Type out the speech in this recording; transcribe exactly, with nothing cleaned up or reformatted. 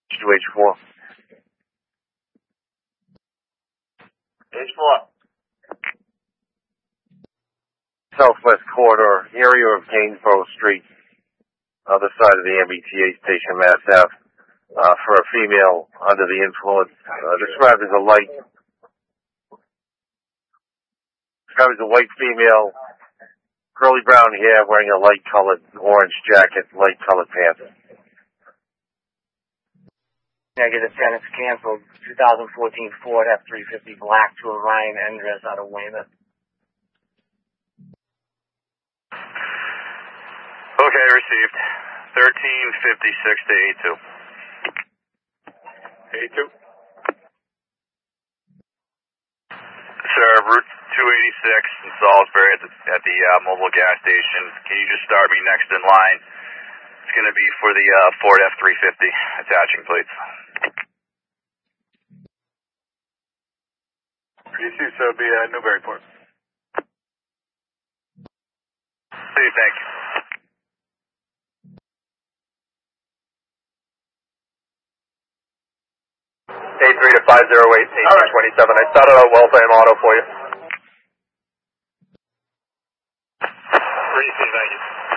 two H four. H four. Southwest corridor, area of Gainsborough Street, other side of the M B T A station, Mass Ave, uh, for a female under the influence, uh, described as a light, described as a white female, curly brown hair, wearing a light colored orange jacket, light colored pants. Negative, ten, it's canceled. twenty fourteen Ford F three fifty black to Orion Endress out of Weymouth. Okay, received. thirteen fifty-six to A two. A two. Sir, Route two eighty-six in Salisbury at the, at the uh, mobile gas station. Can you just start me next in line? It's going to be for the uh, Ford F three fifty attaching plates. Received, so it'll be uh, Newburyport. See you, thank you. eight three to five zero eight, eighteen twenty-seven. I started out Wellfam Auto for you. Received, thank you.